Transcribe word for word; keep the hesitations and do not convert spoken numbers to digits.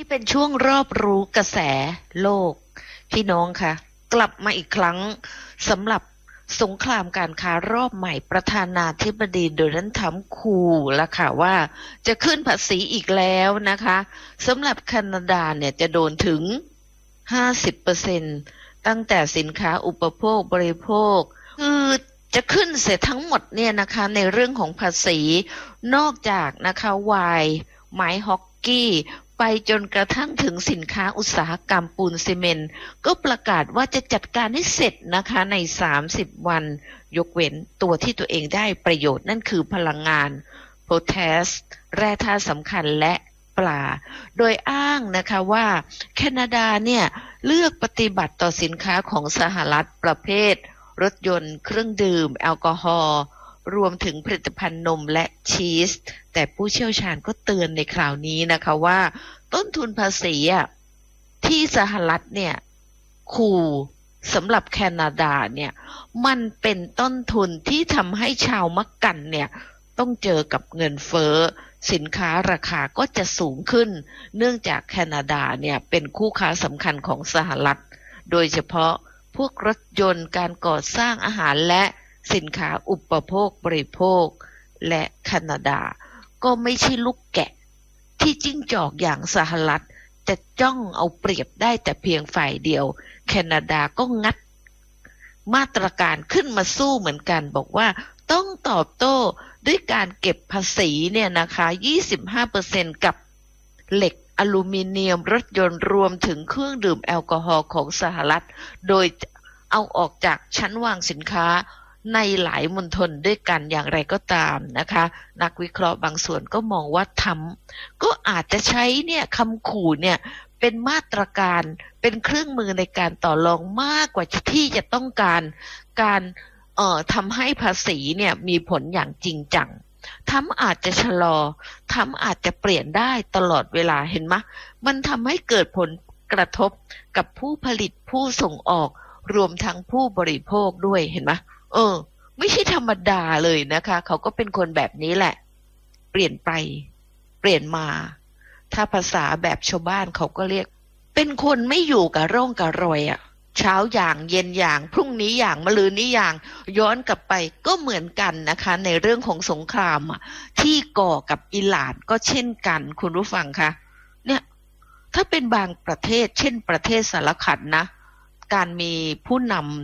นี่เป็นช่วงรอบรู้กระแสโลกพี่น้องค่ะกลับมาอีกครั้งสำหรับสงครามการค้ารอบใหม่ประธานาธิบดีโดนัลด์ทรัมป์ขู่แล้วค่ะว่าจะขึ้นภาษีอีกแล้วนะคะสำหรับแคนาดาเนี่ยจะโดนถึง ห้าสิบเปอร์เซ็นต์ ตั้งแต่สินค้าอุปโภคบริโภคคือจะขึ้นเสียทั้งหมดเนี่ยนะคะในเรื่องของภาษีนอกจากนะคะไวน์ไม้ฮอกกี้ไปจนกระทั่งถึงสินค้าอุตสาหกรรมปูนซีเมนต์ก็ประกาศว่าจะจัดการให้เสร็จนะคะในสามสิบวันยกเว้นตัวที่ตัวเองได้ประโยชน์นั่นคือพลังงานโพแทสแร่ธาตุสำคัญและปลาโดยอ้างนะคะว่าแคนาดาเนี่ยเลือกปฏิบัติต่อสินค้าของสหรัฐประเภทรถยนต์เครื่องดื่มแอลกอฮอล์รวมถึงผลิตภัณฑ์นมและชีสแต่ผู้เชี่ยวชาญก็เตือนในคราวนี้นะคะว่าต้นทุนภาษีที่สหรัฐเนี่ยขู่สำหรับแคนาดาเนี่ยมันเป็นต้นทุนที่ทำให้ชาวมักกันเนี่ยต้องเจอกับเงินเฟ้อสินค้าราคาก็จะสูงขึ้นเนื่องจากแคนาดาเนี่ยเป็นคู่ค้าสำคัญของสหรัฐโดยเฉพาะพวกรถยนต์การก่อสร้างอาหารและสินค้าอุปโภคบริโภคและแคนาดาก็ไม่ใช่ลูกแกะที่จิ้งจอกอย่างสหรัฐจะจ้องเอาเปรียบได้แต่เพียงฝ่ายเดียวแคนาดาก็งัดมาตรการขึ้นมาสู้เหมือนกันบอกว่าต้องตอบโต้ด้วยการเก็บภาษีเนี่ยนะคะ ยี่สิบห้าเปอร์เซ็นต์ กับเหล็กอลูมิเนียมรถยนต์รวมถึงเครื่องดื่มแอลกอฮอล์ของสหรัฐโดยเอาออกจากชั้นวางสินค้าในหลายมณฑลด้วยกันอย่างไรก็ตามนะคะนักวิเคราะห์บางส่วนก็มองว่าทำก็อาจจะใช้เนี่ยคำขู่เนี่ยเป็นมาตรการเป็นเครื่องมือในการต่อรองมากกว่าที่จะต้องการการเอ่อทำให้ภาษีเนี่ยมีผลอย่างจริงจังทำอาจจะชะลอทำอาจจะเปลี่ยนได้ตลอดเวลาเห็นไหมมันทำให้เกิดผลกระทบกับผู้ผลิตผู้ส่งออกรวมทั้งผู้บริโภคด้วยเห็นไหมเออไม่ใช่ธรรมดาเลยนะคะเขาก็เป็นคนแบบนี้แหละเปลี่ยนไปเปลี่ยนมาถ้าภาษาแบบชาวบ้านเขาก็เรียกเป็นคนไม่อยู่กับร่องกับรอยอ่ะเช้าอย่างเย็นอย่างพรุ่งนี้อย่างมะรืนนี้อย่างย้อนกลับไปก็เหมือนกันนะคะในเรื่องของสงครามอ่ะที่ก่อกับอิหร่านก็เช่นกันคุณผู้ฟังคะเนี่ยถ้าเป็นบางประเทศเช่นประเทศสารขันนะการมีผู้นำ